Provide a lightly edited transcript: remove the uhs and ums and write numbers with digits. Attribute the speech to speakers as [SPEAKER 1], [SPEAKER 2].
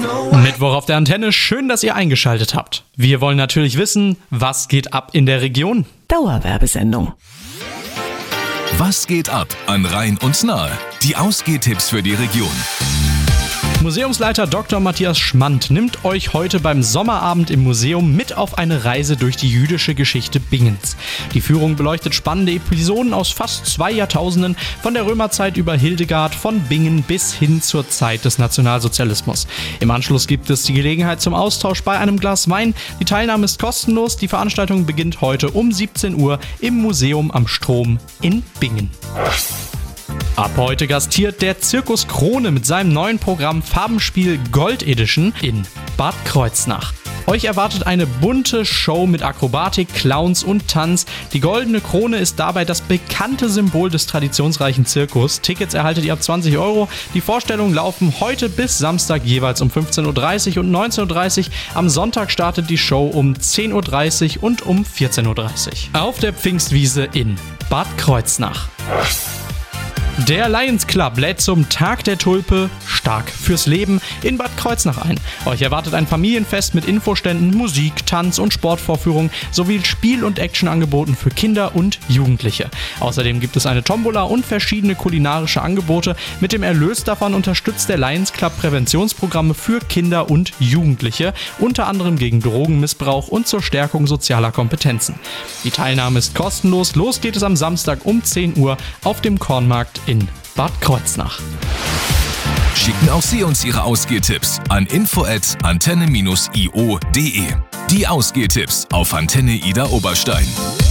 [SPEAKER 1] Mittwoch auf der Antenne, schön, dass ihr eingeschaltet habt. Wir wollen natürlich wissen, was geht ab in der Region?
[SPEAKER 2] Dauerwerbesendung.
[SPEAKER 3] Was geht ab an Rhein und Nahe? Die Ausgehtipps für die Region.
[SPEAKER 1] Museumsleiter Dr. Matthias Schmand nimmt euch heute beim Sommerabend im Museum mit auf eine Reise durch die jüdische Geschichte Bingens. Die Führung beleuchtet spannende Episoden aus fast 2 Jahrtausenden, von der Römerzeit über Hildegard von Bingen bis hin zur Zeit des Nationalsozialismus. Im Anschluss gibt es die Gelegenheit zum Austausch bei einem Glas Wein. Die Teilnahme ist kostenlos. Die Veranstaltung beginnt heute um 17 Uhr im Museum am Strom in Bingen. Ab heute gastiert der Zirkus Krone mit seinem neuen Programm Farbenspiel Gold Edition in Bad Kreuznach. Euch erwartet eine bunte Show mit Akrobatik, Clowns und Tanz. Die Goldene Krone ist dabei das bekannte Symbol des traditionsreichen Zirkus. Tickets erhaltet ihr ab 20 €. Die Vorstellungen laufen heute bis Samstag jeweils um 15:30 Uhr und 19:30 Uhr. Am Sonntag startet die Show um 10:30 Uhr und um 14:30 Uhr. Auf der Pfingstwiese in Bad Kreuznach. Der Lions Club lädt zum Tag der Tulpe stark fürs Leben in Bad Kreuznach ein. Euch erwartet ein Familienfest mit Infoständen, Musik, Tanz und Sportvorführungen sowie Spiel- und Actionangeboten für Kinder und Jugendliche. Außerdem gibt es eine Tombola und verschiedene kulinarische Angebote. Mit dem Erlös davon unterstützt der Lions Club Präventionsprogramme für Kinder und Jugendliche, unter anderem gegen Drogenmissbrauch und zur Stärkung sozialer Kompetenzen. Die Teilnahme ist kostenlos. Los geht es am Samstag um 10 Uhr auf dem Kornmarkt in Bad Kreuznach.
[SPEAKER 3] Schicken auch Sie uns Ihre Ausgehtipps an info@antenne-io.de. Die Ausgehtipps auf Antenne Ida Oberstein.